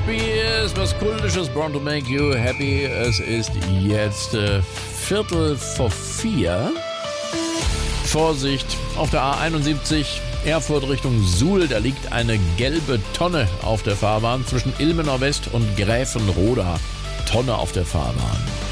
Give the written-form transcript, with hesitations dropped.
Spears, was Kultisches, Born to Make You Happy. Es ist jetzt 3:45. Vorsicht, auf der A71 Erfurt Richtung Suhl, da liegt eine gelbe Tonne auf der Fahrbahn zwischen Ilmenau West und Gräfenroda. Tonne auf der Fahrbahn.